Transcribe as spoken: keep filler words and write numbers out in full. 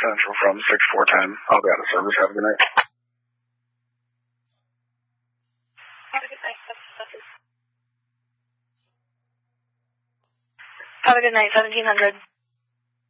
Central from six four ten. I'll be out of service. Have a good night. Have a good night. Have a good night, seventeen hundred.